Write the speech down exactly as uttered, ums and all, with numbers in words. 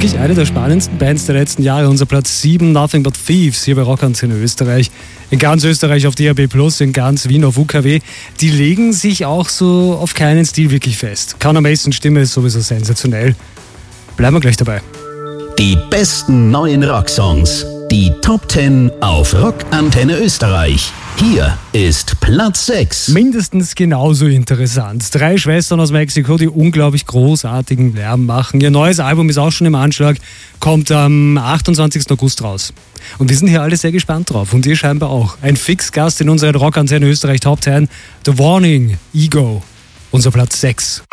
wirklich eine der spannendsten Bands der letzten Jahre. Unser Platz sieben, Nothing But Thieves, hier bei Rockantenne Österreich. In ganz Österreich auf D A B plus, in ganz Wien auf U K W. Die legen sich auch so auf keinen Stil wirklich fest. Conor Masons Stimme ist sowieso sensationell. Bleiben wir gleich dabei. Die besten neuen Rocksongs. Die Top zehn auf Rockantenne Österreich. Hier ist Platz sechs. Mindestens genauso interessant. Drei Schwestern aus Mexiko, die unglaublich großartigen Lärm machen. Ihr neues Album ist auch schon im Anschlag, kommt am achtundzwanzigsten August raus. Und wir sind hier alle sehr gespannt drauf. Und ihr scheinbar auch. Ein Fixgast in unserer Rockantenne Österreich Top zehn. The Warning, Ego. Unser Platz sechs.